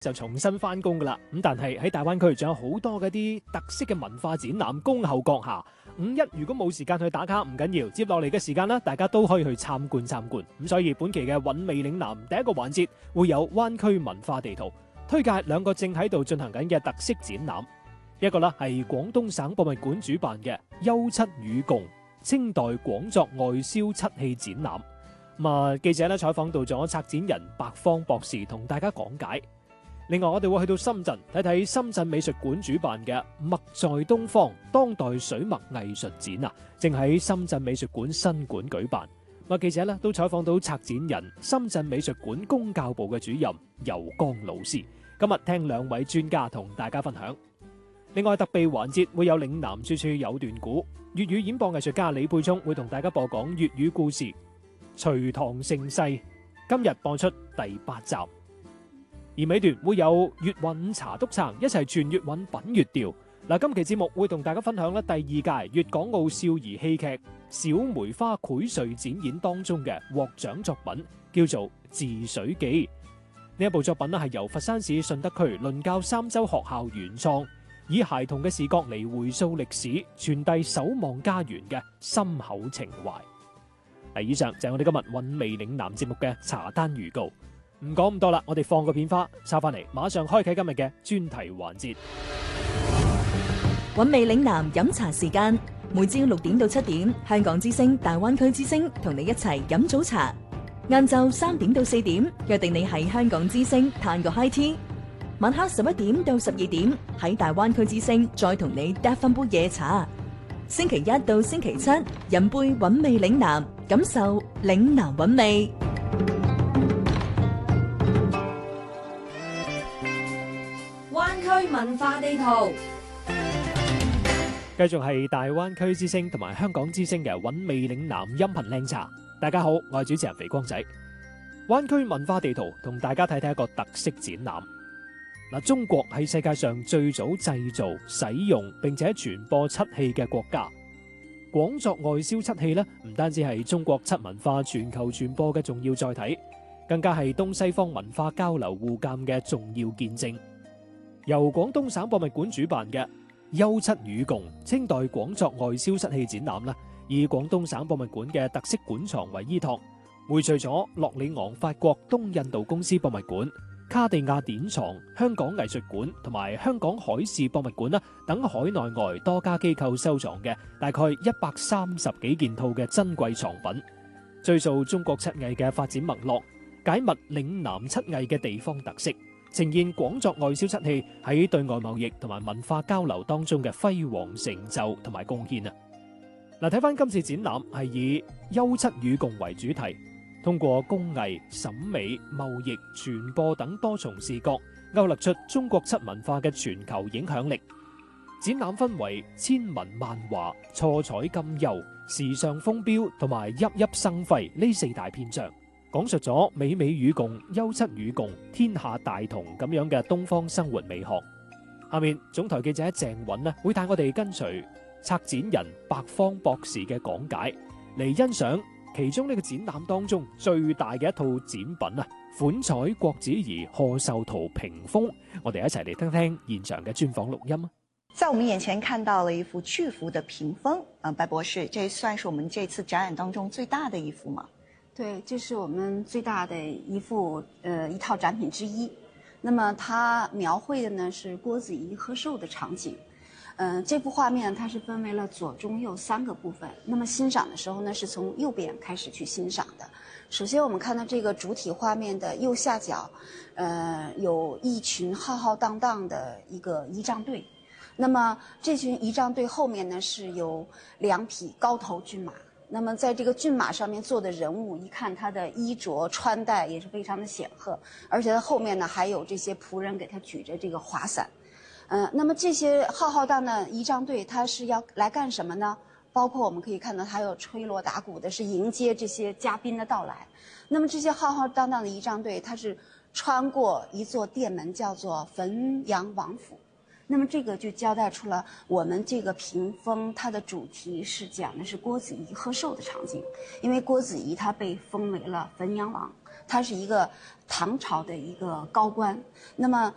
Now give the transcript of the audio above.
就重新翻工噶啦。咁但係喺大灣區仲有好多嗰啲特色嘅文化展覽恭候閣下。5·1如果冇時間去打卡唔緊要，接落嚟嘅時間啦，大家都可以去參觀。咁所以本期嘅韻味嶺南第一個環節會有灣區文化地圖，推介2個正喺度進行緊嘅特色展覽。一個啦係廣東省博物館主辦嘅休戚與共清代廣作外銷漆器展覽。記者咧採訪到咗策展人白方博士，同大家講解。另外我哋會去到深圳睇睇深圳美術館主辦嘅墨在東方當代水墨藝術展正喺深圳美術館新館舉辦。記者咧都採訪到策展人深圳美術館公教部嘅主任游江老師。今日聽2位專家同大家分享。另外特備環節會有嶺南處處有段古，粵語演播藝術家李沛聰會同大家播講粵語故事。隋唐盛世今日播出第8集。而尾段會有粵韻茶督撐一齊傳粵韻品粵調。今期節目會同大家分享第2屆粵港澳少兒戲劇小梅花薈萃展演當中嘅獲獎作品，叫做《治水記》。呢一部作品係由佛山市順德區倫教三洲學校原創，以孩童嘅視角嚟回溯歷史，傳遞守望家園嘅深厚情懷。以上就係我哋今日韻味嶺南節目嘅茶單預告。唔講咁多啦，我哋放個片花，插翻嚟，馬上開啟今日嘅專題環節。 韻味嶺南飲茶時間，每朝6點到7點，香港之聲、大灣區之聲同你一齊飲早茶。晏晝3點到4點，約定你喺香港之聲嘆個 high tea。晚黑11點到12點，喺大灣區之聲再同你嗒翻杯夜茶。星期一到星期七，飲杯韻味嶺南，感受嶺南韻味。 灣區文化地圖， 繼續係大灣區之聲同埋香港之聲嘅韻味嶺南音頻靚茶。大家好，我係主持人肥光仔。灣區文化地圖同大家睇睇一個特色展覽。中國係世界上最早製造、使用並且傳播漆器嘅國家。廣作外銷漆器唔單止係中國漆文化全球傳播嘅重要載體，更加係東西方文化交流互鑒嘅重要見證。由廣東省博物館主辦嘅休戚與共清代廣作外銷漆器展覽以廣東省博物館嘅特色館藏為依託，匯聚咗洛里昂法國東印度公司博物館、卡地亞典藏、香港藝術館同埋香港海事博物館等海內外多家機構收藏嘅大概130幾件套嘅珍貴藏品，追溯中國漆藝嘅發展脈絡，解密嶺南漆藝嘅地方特色，呈現廣作外銷漆器喺對外貿易同埋文化交流當中嘅輝煌成就同埋貢獻。睇翻今次展覽係以休戚與共為主題，通過工藝、審美、貿易、傳播等多重視角，勾勒出中國漆文化嘅全球影響力。展覽分為千文萬華、錯彩金優、時尚風標同埋熠熠生輝呢4大篇章，講述咗美美與共、休戚與共、天下大同咁樣嘅東方生活美學。下面總台記者鄭韻會帶我哋跟隨策展人白方博士嘅講解，嚟欣賞其中呢個展覽當中最大嘅一套展品款彩郭子儀賀壽圖屏風。我哋一齊嚟聽聽現場嘅專訪錄音。 在我們眼前看到了一幅巨幅的屏風，白博士，這算是我們這次展覽當中最大的一幅嗎？ 對，這是我們最大的一套展品之一。那麼它描繪的呢是郭子儀賀壽的場景。這幅畫面它是分為了左中右3個部分。那麼欣賞的時候呢，是從右邊開始去欣賞的。首先我們看到這個主體畫面的右下角，有一群浩浩蕩蕩的一個儀仗隊。那麼這群儀仗隊後面呢是有2匹高頭駿馬。那麼在這個駿馬上面坐的人物，一看他的衣着穿戴也是非常的顯赫，而且他後面呢還有這些僕人給他舉着這個華傘。那麼這些浩浩蕩蕩儀仗隊，他是要來幹什麼呢？包括我們可以看到，還有吹鑼打鼓的，是迎接這些嘉賓的到來。那麼這些浩浩蕩蕩的儀仗隊，它是穿過一座殿門，叫做汾陽王府。那麼這個就交代出了我們這個屏風，它的主題是講的是郭子儀賀壽的場景。因為郭子儀他被封為了汾陽王，他是一個唐朝的一個高官。那麼